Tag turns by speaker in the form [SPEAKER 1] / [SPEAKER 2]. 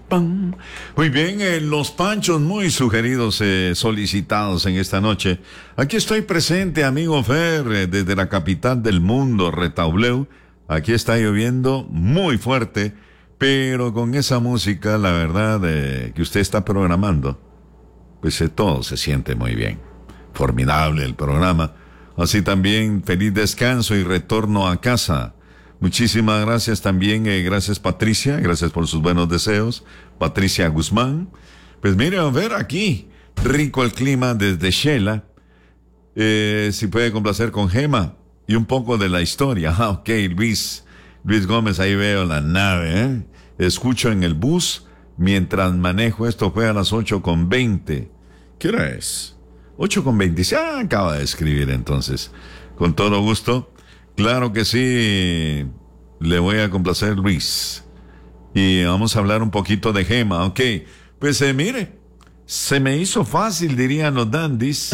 [SPEAKER 1] pam. Muy bien, los panchos muy sugeridos, solicitados en esta noche. Aquí estoy presente, amigo Fer, desde la capital del mundo, Retauleu. Aquí está lloviendo muy fuerte, pero con esa música, la verdad, que usted está programando, pues todo se siente muy bien. Formidable el programa. Así también, feliz descanso y retorno a casa. Muchísimas gracias también, gracias Patricia, gracias por sus buenos deseos, Patricia Guzmán. Pues mire, a ver aquí, rico el clima desde Shela, si puede complacer con Gema y un poco de la historia. Ok, Luis Gómez, ahí veo la nave, escucho en el bus mientras manejo, esto fue a las 8:20. ¿Qué hora es? 8:20, acaba de escribir entonces, con todo gusto. Claro que sí, le voy a complacer Luis. Y vamos a hablar un poquito de Gema, ok. Pues mire, se me hizo fácil, dirían los dandies.